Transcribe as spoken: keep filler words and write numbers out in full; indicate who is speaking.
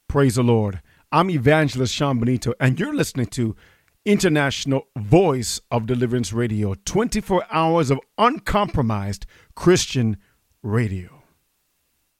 Speaker 1: Praise the Lord. I'm Evangelist Sean Benito, and you're listening to International Voice of Deliverance Radio, twenty-four hours of uncompromised Christian radio.